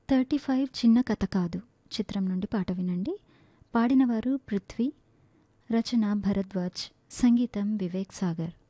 35 చిన్న కథ కాదు చిత్రం నుండి పాట వినండి. పాడినవారు పృథ్వీ, రచన భరద్వాజ్, సంగీతం వివేక్ సాగర్.